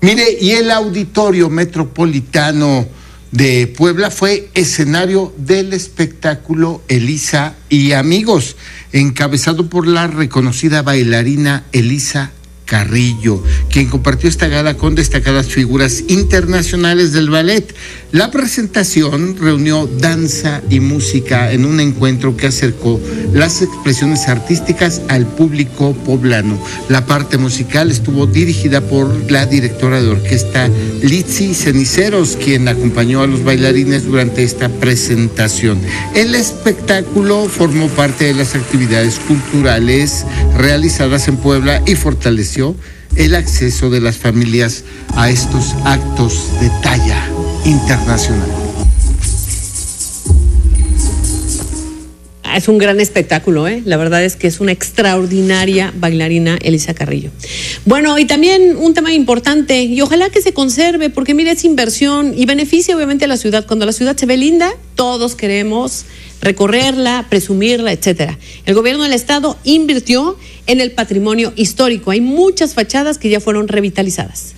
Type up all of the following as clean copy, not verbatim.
Mire, y el Auditorio Metropolitano de Puebla fue escenario del espectáculo Elisa y Amigos, encabezado por la reconocida bailarina Elisa Carrillo, quien compartió esta gala con destacadas figuras internacionales del ballet. La presentación reunió danza y música en un encuentro que acercó las expresiones artísticas al público poblano. La parte musical estuvo dirigida por la directora de orquesta Litsi Ceniceros, quien acompañó a los bailarines durante esta presentación. El espectáculo formó parte de las actividades culturales realizadas en Puebla y fortaleció el acceso de las familias a estos actos de talla internacional. Es un gran espectáculo, La verdad es que es una extraordinaria bailarina Elisa Carrillo. Bueno, y también un tema importante, y ojalá que se conserve, porque mira, es inversión y beneficia obviamente a la ciudad. Cuando la ciudad se ve linda, todos queremos recorrerla, presumirla, etcétera. El gobierno del estado invirtió en el patrimonio histórico. Hay muchas fachadas que ya fueron revitalizadas.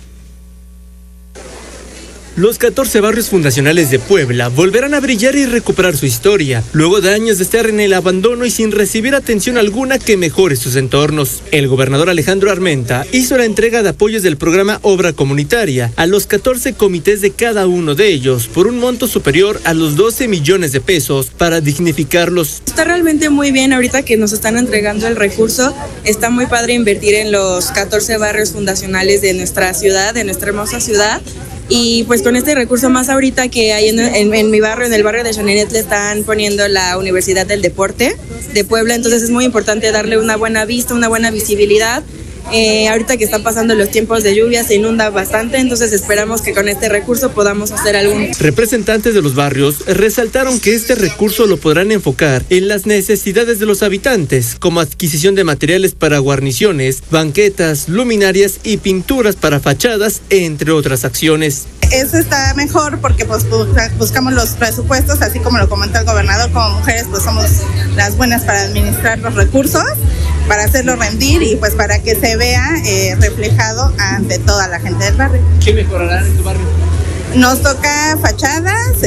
Los 14 barrios fundacionales de Puebla volverán a brillar y recuperar su historia, luego de años de estar en el abandono y sin recibir atención alguna que mejore sus entornos. El gobernador Alejandro Armenta hizo la entrega de apoyos del programa Obra Comunitaria a los 14 comités de cada uno de ellos, por un monto superior a los 12 millones de pesos para dignificarlos. Está realmente muy bien ahorita que nos están entregando el recurso. Está muy padre invertir en los 14 barrios fundacionales de nuestra ciudad, de nuestra hermosa ciudad. Y pues con este recurso más ahorita que hay en mi barrio, en el barrio de Xonenet, le están poniendo la Universidad del Deporte de Puebla, entonces es muy importante darle una buena vista, una buena visibilidad. Ahorita que están pasando los tiempos de lluvia se inunda bastante, entonces esperamos que con este recurso podamos hacer algo. Representantes de los barrios resaltaron que este recurso lo podrán enfocar en las necesidades de los habitantes, como adquisición de materiales para guarniciones, banquetas, luminarias y pinturas para fachadas, entre otras acciones. Eso está mejor porque pues buscamos los presupuestos, así como lo comentó el gobernador, como mujeres pues somos las buenas para administrar los recursos, para hacerlo rendir y pues para que se vea reflejado ante toda la gente del barrio. ¿Qué mejorarán en tu barrio? Nos toca fachadas,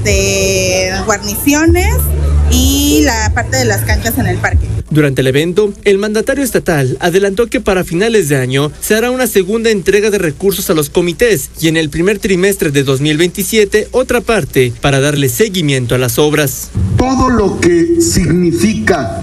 guarniciones y la parte de las canchas en el parque. Durante el evento, el mandatario estatal adelantó que para finales de año se hará una segunda entrega de recursos a los comités y en el primer trimestre de 2027 otra parte para darle seguimiento a las obras. Todo lo que significa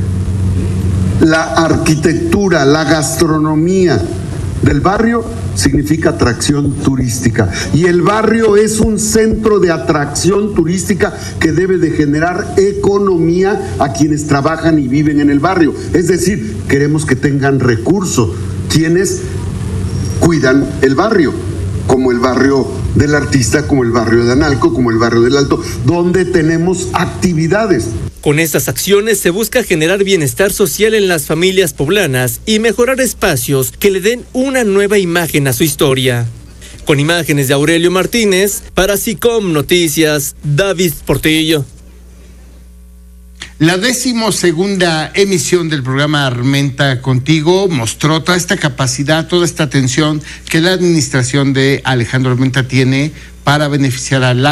la arquitectura, la gastronomía del barrio significa atracción turística y el barrio es un centro de atracción turística que debe de generar economía a quienes trabajan y viven en el barrio, es decir, queremos que tengan recursos quienes cuidan el barrio, como el barrio del Artista, como el barrio de Analco, como el barrio del Alto, donde tenemos actividades. Con estas acciones se busca generar bienestar social en las familias poblanas y mejorar espacios que le den una nueva imagen a su historia. Con imágenes de Aurelio Martínez, para SICOM Noticias, David Portillo. La 12ª emisión del programa Armenta Contigo mostró toda esta capacidad, toda esta atención que la administración de Alejandro Armenta tiene para beneficiar a la